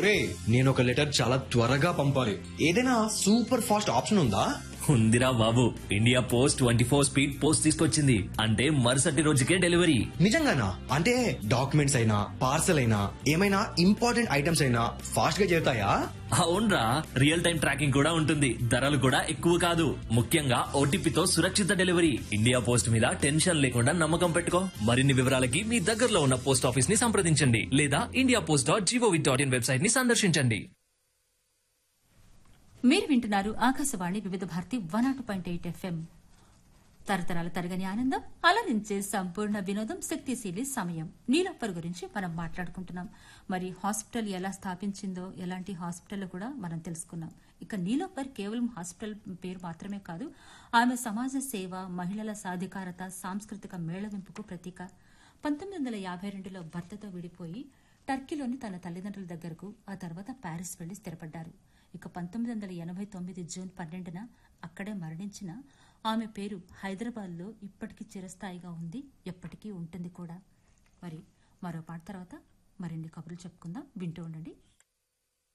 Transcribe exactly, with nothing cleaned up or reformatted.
ఒరే నేను ఒక లెటర్ చాలా త్వరగా పంపాలి, ఏదైనా సూపర్ ఫాస్ట్ ఆప్షన్ ఉందా? ఉందిరా బాబు, India post twenty four speed post తీసుకొచ్చింది. అంటే మరుసటి రోజుకే డెలివరీ. నిజంగానా? అంటే డాక్యుమెంట్స్ అయినా పార్సల్ అయినా ఏమైనా ఇంపార్టెంట్ ఐటమ్స్ అయినా ఫాస్ట్ గా చేరుతాయా? అవునరా, రియల్ టైం ట్రాకింగ్ కూడా ఉంటుంది. ధరలు కూడా ఎక్కువ కాదు. ముఖ్యంగా ఓటీపీతో సురక్షిత డెలివరీ. ఇండియా పోస్ట్ మీద టెన్షన్ లేకుండా నమ్మకం పెట్టుకో. మరిన్ని వివరాలకి మీ దగ్గరలో ఉన్న పోస్ట్ ఆఫీస్ ని సంప్రదించండి లేదా India post dot GOV dot in website ని సందర్శించండి. మీరు వింటున్నారు ఆకాశవాణి వివిధ Bharati one not point eight FM. తరతరాల తరగని ఆనందం, అలరించే సంపూర్ణ వినోదం, శక్తిశీలి సమయం. నీలోఫర్ గురించి మనం మాట్లాడుకుంటున్నాం. మరి హాస్పిటల్ ఎలా స్థాపించిందో, ఎలాంటి హాస్పిటల్ కూడా మనం తెలుసుకున్నాం. ఇక నీలోఫర్ కేవలం హాస్పిటల్ పేరు మాత్రమే కాదు, ఆమె సమాజ సేవ, మహిళల సాధికారత, సాంస్కృతిక మేళవింపుకు ప్రతీక. పంతొమ్మిది వందల యాభై రెండులో భర్తతో విడిపోయి టర్కీలోని తన తల్లిదండ్రుల దగ్గరకు, ఆ తర్వాత ప్యారిస్ వెళ్లి స్థిరపడ్డారు. ఇక పంతొమ్మిది వందల ఎనభై తొమ్మిది జూన్ పన్నెండున అక్కడే మరణించిన ఆమె పేరు హైదరాబాద్లో ఇప్పటికీ చిరస్థాయిగా ఉంది, ఎప్పటికీ ఉంటుంది కూడా. మరి మరో పాట తర్వాత మరిన్ని కబుర్లు చెప్పుకుందాం. వింటూ ఉండండి.